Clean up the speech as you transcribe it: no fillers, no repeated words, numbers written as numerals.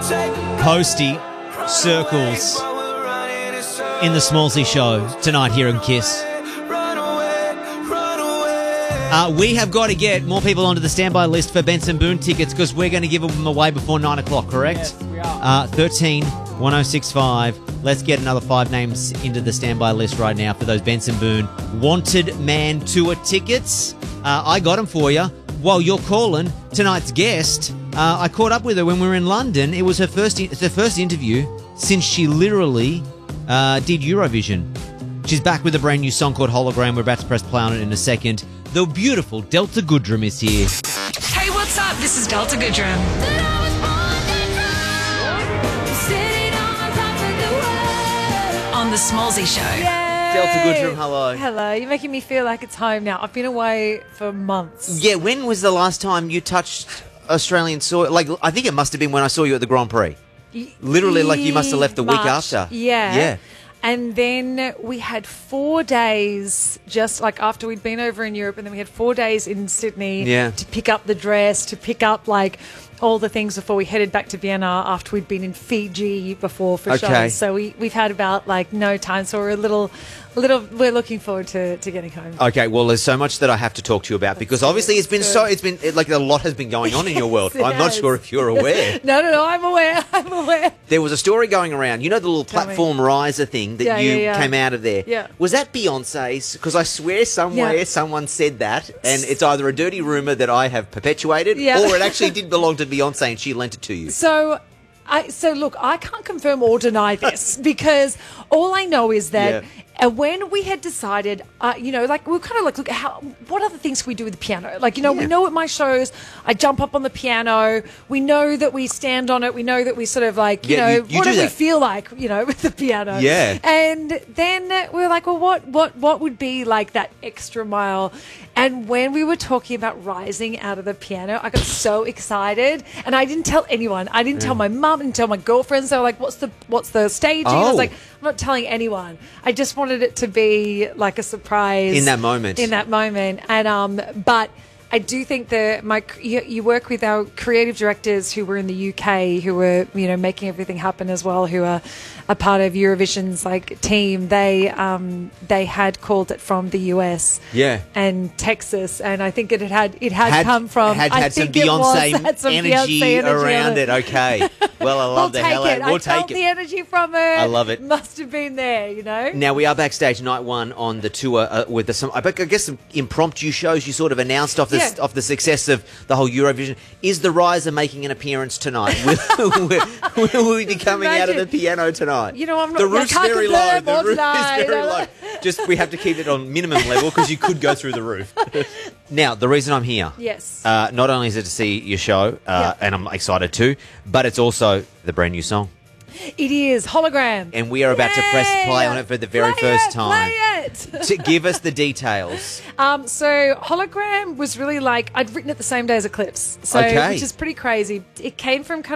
Posty, Circles, in the Smallsy Show tonight here in KISS. We have got to get more people onto the standby list for Benson Boone tickets because we're going to give them away before 9 o'clock, correct? Yes, we are. 13 1065. Let's get another 5 names into the standby list right now for those Benson Boone Wanted Man Tour tickets. I got them for you. While you're calling, tonight's guest, I caught up with her when we were in London. It was her first interview since she literally did Eurovision. She's back with a brand new song called Hologram. We're about to press play on it in a second. The beautiful Delta Goodrem is here. Hey, what's up? This is Delta Goodrem. On the Smallsy Show. Yay. Delta Goodrem, hello. Hello. You're making me feel like it's home now. I've been away for months. Yeah, when was the last time you touched Australian soil? Like, I think it must have been when I saw you at the Grand Prix. Literally, like you must have left the week March. after. Yeah. And then we had 4 days, just like after we'd been over in Europe, and then we had 4 days in Sydney to pick up the dress, to pick up like all the things before we headed back to Vienna after we'd been in Fiji before for shows. So we've had about like no time. So we're we're looking forward to getting home. Okay, well, there's so much that I have to talk to you about because obviously it's been like a lot has been going on in your world. Yes, I'm not sure if you're aware. No, I'm aware. There was a story going around. You know the little platform riser thing that you came out of there? Yeah. Was that Beyonce's? Because I swear somewhere someone said that, and it's either a dirty rumour that I have perpetuated or it actually did belong to Beyonce and she lent it to you. So look, I can't confirm or deny this because all I know is that when we had decided, like we were kind of like, look, what other things can we do with the piano? Like, we know at my shows, I jump up on the piano. We know that we stand on it. We know that we sort of like, what do we feel like, with the piano? Yeah. And then we were like, well, what would be like that extra mile? And when we were talking about rising out of the piano, I got so excited, and I didn't tell anyone. I didn't tell my mum, didn't tell my girlfriends. They were like, "What's the staging?" I was like, "I'm not telling anyone." I just wanted it to be like a surprise in that moment. And but I do think that you work with our creative directors who were in the UK, who were making everything happen as well, who are a part of Eurovision's team. They had called it from the US, and Texas, and I think it had come from. Had some Beyonce energy around it. Okay, well, I love the hell out. We'll take it. The energy from her. I love it. Must have been there, Now we are backstage night one on the tour with I guess some impromptu shows you sort of announced off the success of the whole Eurovision. Is the Riser making an appearance tonight? Will we be coming out of the piano tonight? I'm not. The roof's very low. The roof is very low. Just we have to keep it on minimum level because you could go through the roof. Now, the reason I'm here, not only is it to see your show, and I'm excited too, but it's also the brand new song. It is Hologram, and we are about to press play on it for the very first time. Play it. To give us the details. So Hologram was really I'd written it the same day as Eclipse, which is pretty crazy. It came from kind